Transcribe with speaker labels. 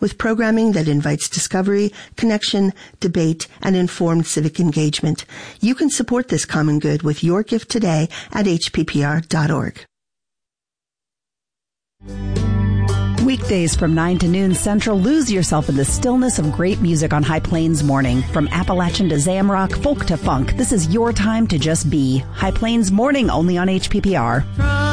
Speaker 1: with programming that invites discovery, connection, debate, and informed civic engagement. You can support this common good with your gift today at hppr.org.
Speaker 2: Weekdays from 9 to noon Central, lose yourself in the stillness of great music on High Plains Morning. From Appalachian to Zamrock, folk to funk, this is your time to just be. High Plains Morning, only on HPPR.